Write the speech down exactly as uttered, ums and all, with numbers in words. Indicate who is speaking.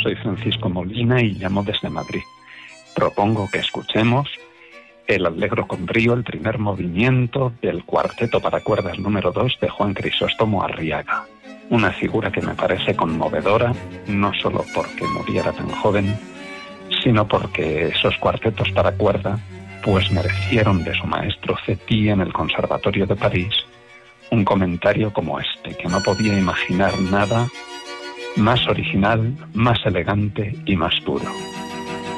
Speaker 1: soy Francisco Molina y llamo desde Madrid. Propongo que escuchemos el Allegro con brío, el primer movimiento del cuarteto para cuerdas número dos de Juan Crisóstomo Arriaga. Una figura que me parece conmovedora, no solo porque muriera tan joven, sino porque esos cuartetos para cuerda pues merecieron de su maestro Cetí en el Conservatorio de París un comentario como este, que no podía imaginar nada más original, más elegante y más puro.